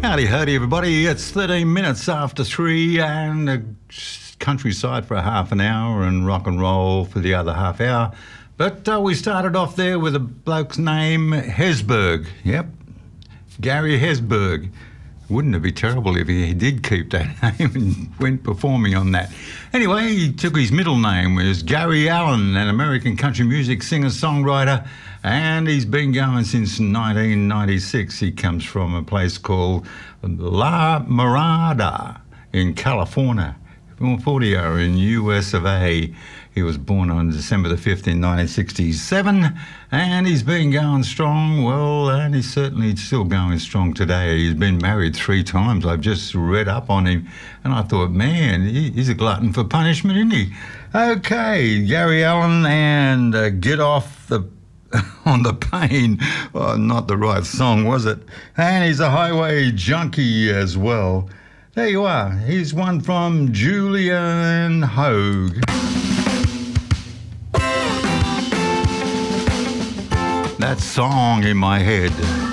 Howdy, howdy, everybody. It's 13 minutes after 3 and the countryside for a half an hour and rock and roll for the other half hour. But we started off there with a bloke's name, Hesburgh. Yep, Gary Hesburgh. Wouldn't it be terrible if he did keep that name and went performing on that? Anyway, he took his middle name, was Gary Allan, an American country music singer-songwriter, and he's been going since 1996. He comes from a place called La Mirada in California, in US of A. He was born on December the 5th in 1967, and he's been going strong, well, and he's certainly still going strong today. He's been married 3 times. I've just read up on him, and I thought, man, he's a glutton for punishment, isn't he? Okay, Gary Allan, and Get Off the on the Pain. Oh, not the right song, was it? And he's a highway junkie as well. There you are. Here's one from Julian Hogue. That song in my head.